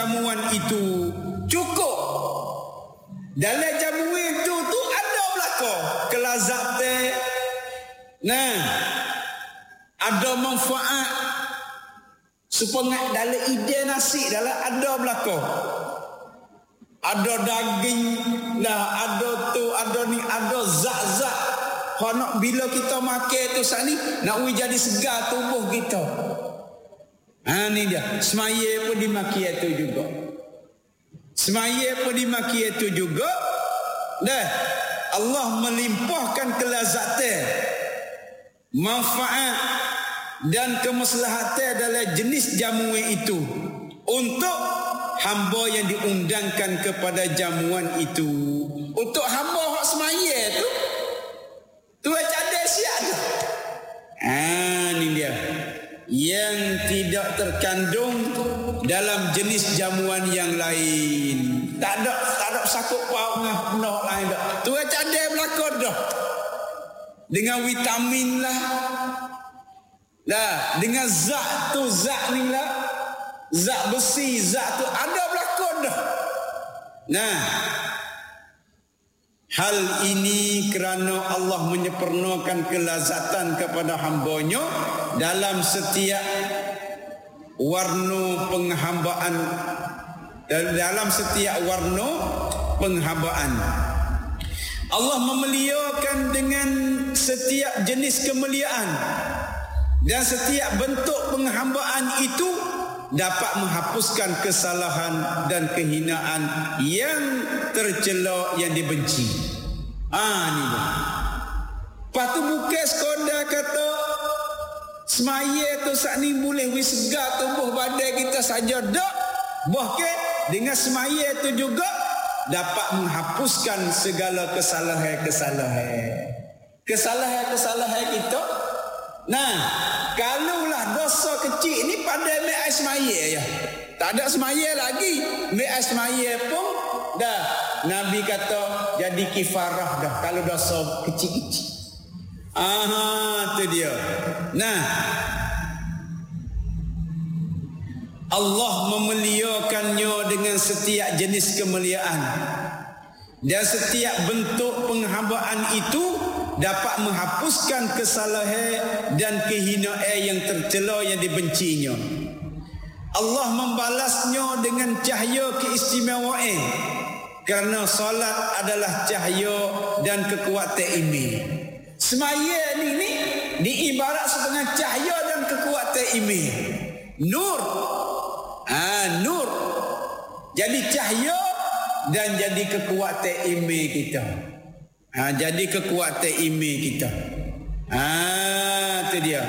jamuan itu cukup. Dalam jamuan itu tu ada belaka kelazatan. Nah, ada manfaat supaya dalam ide nasi dalam ada belaka. Ada daging lah, ada tu, ada ni, ada zat-zat. Kalau bila kita makan tu saat ni nak jadi segar tubuh kita. Ni dia. Semaya pun dimaki itu juga. Semaya pun dimaki itu juga. Dah Allah melimpahkan kelazatan, manfaat dan kemaslahatan dalam jenis jamuan itu untuk hamba yang diundangkan kepada jamuan itu. Untuk hamba hak semaya tu ada siap tu. Ni dia yang tidak terkandung dalam jenis jamuan yang lain. Tak ada sakut pauk dengan benda lain dah. Tu ada belakang dah. Dengan vitamin lah. Dah, dengan zat tu, zat ni lah. Zat besi, zat tu ada belakang dah. Nah, hal ini kerana Allah menyempurnakan kelazatan kepada hamba-Nya dalam setiap warna penghambaan, dalam setiap warna penghambaan. Allah memuliakan dengan setiap jenis kemuliaan, dan setiap bentuk penghambaan itu dapat menghapuskan kesalahan dan kehinaan yang tercela, yang dibenci. Ni dia. Lepas tu bukan sekadar kata semaya tu saat ni boleh wisgar tubuh badan kita saja, tak. Bahkan dengan semaya tu juga dapat menghapuskan segala kesalahan kita. Nah, kalaulah dosa kecil ni pada air semaya ya. Tak ada semaya lagi. Air semaya pun dah Nabi kata jadi kifarah dah kalau dosa kecil-kecil. Tu dia. Nah, Allah memuliakannya dengan setiap jenis kemuliaan, dan setiap bentuk penghambaan itu dapat menghapuskan kesalahan dan kehinaan yang tercela, yang dibencinya. Allah membalasnya dengan cahaya keistimewaan, kerana solat adalah cahaya dan kekuatan iman. Semaya ni diibarat sebagai cahaya dan kekuatan iman. Nur. Nur. Jadi cahaya dan jadi kekuatan iman kita. Jadi kekuatan iman kita. Itu dia.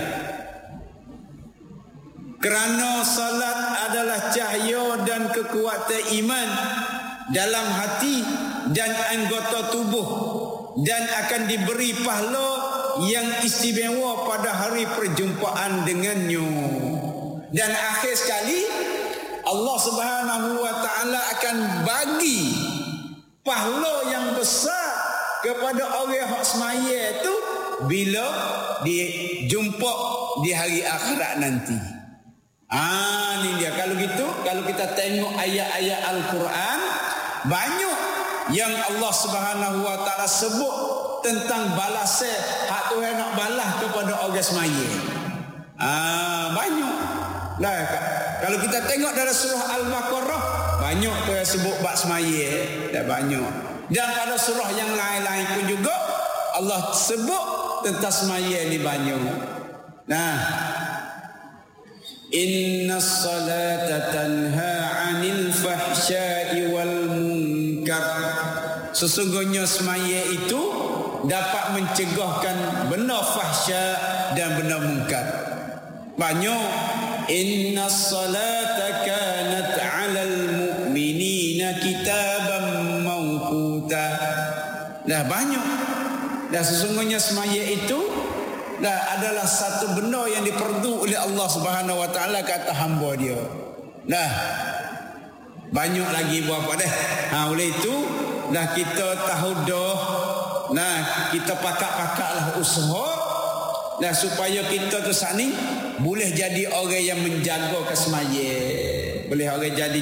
Kerana salat adalah cahaya dan kekuatan iman dalam hati dan anggota tubuh, dan akan diberi pahala yang istimewa pada hari perjumpaan dengannya. Dan akhir sekali Allah Subhanahu wa taala akan bagi pahala yang besar kepada orang hak semaya itu bila dijumpa di hari akhirat nanti. Ni dia. Kalau gitu, kalau kita tengok ayat-ayat Al-Quran, banyak yang Allah Subhanahu wa taala sebut tentang balasan hak Tuhan nak balas kepada orang semaya. Banyak. Nah, kalau kita tengok dalam surah Al-Baqarah, banyak Tuhan sebut bab semaya, dah banyak. Dan pada surah yang lain-lain pun juga Allah sebut tentang semaya ni banyak. Nah, innas salata tanha 'anil fahsya'i wal munkar. Sesungguhnya semaya itu dapat mencegahkan benda fahsya dan benda munkar. Banyak. Innas salata kanat 'alal mu'minina kitaban mawquta. Dah banyak. Dan sesungguhnya semaya itu adalah satu benda yang diperdu oleh Allah Subhanahu wa taala ke atas hamba dia. Banyak lagi buat apa dah. Oleh itu kita tahu dah. Kita pakak-pakaklah usaha supaya kita tu saat ni boleh jadi orang yang menjaga kesemaya. Boleh orang jadi